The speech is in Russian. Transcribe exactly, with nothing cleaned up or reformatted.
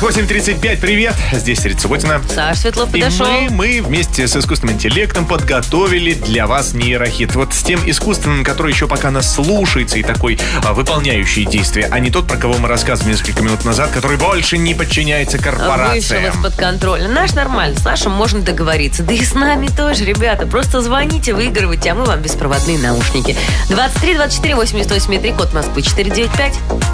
восемь тридцать пять, привет. Здесь Рита Субботина. Саша Светлов И подошел. мы, мы вместе с искусственным интеллектом подготовили для вас нейрохит. Вот с тем искусственным, который еще пока нас слушается и такой а, выполняющий действия, а не тот, про кого мы рассказывали несколько минут назад, который больше не подчиняется корпорациям. Вышел из-под контроля. Наш нормально, с нашим можно договориться. Да и с нами тоже, ребята. Просто звоните, выигрывайте, а мы вам беспроводные наушники. двадцать три двадцать четыре восемьдесят восемь три, код Москвы четыреста девяносто пять.